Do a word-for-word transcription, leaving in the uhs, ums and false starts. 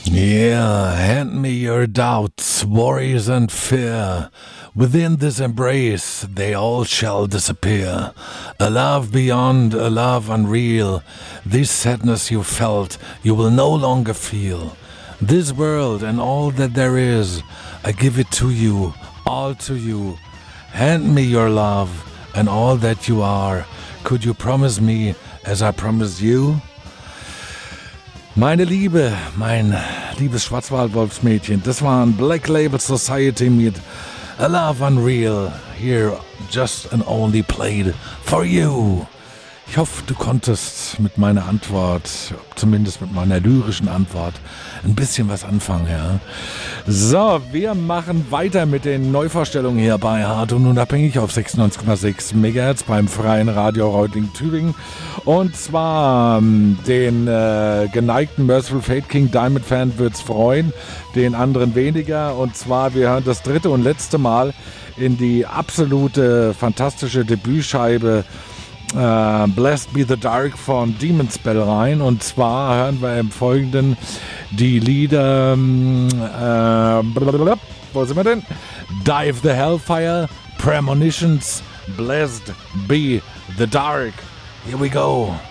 Yeah, hand me your doubts, worries and fear. Within this embrace, they all shall disappear. A love beyond, a love unreal. This sadness you felt, you will no longer feel. This world and all that there is, I give it to you, all to you. Hand me your love and all that you are. Could you promise me as I promise you? Meine Liebe, mein liebes Schwarzwaldwolfsmädchen, das war ein Black Label Society mit A Love Unreal. Here, just and only played for you. Ich hoffe, du konntest mit meiner Antwort, zumindest mit meiner lyrischen Antwort, ein bisschen was anfangen, ja. So, wir machen weiter mit den Neuvorstellungen hier bei Hart und Unabhängig auf sechsundneunzig Komma sechs Megahertz beim Freien Radio Reutlingen-Tübingen. Und zwar den äh, geneigten Merciful Fate King Diamond Fan wird's freuen, den anderen weniger. Und zwar, wir hören das dritte und letzte Mal in die absolute, fantastische Debütscheibe Uh, Blessed Be the Dark von Demon Spell rein. Und zwar hören wir im Folgenden die Lieder uh, wo sind wir denn? Dive the Hellfire, Premonitions, Blessed Be the Dark. Here we go.